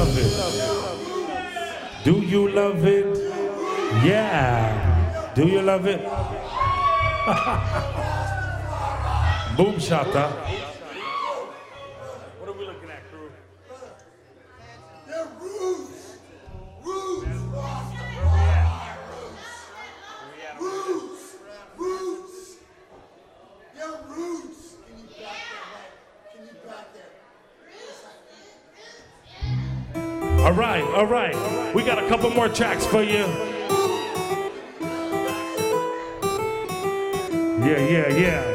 love it? Do you love it? Yeah. Do you love it? Boom shata. What are we looking at, crew? They're roots. Roots. Roots. Roots. They're roots. Can you back that? Can you back that? All right, all right. We got a couple more tracks for you. Yeah, yeah, yeah.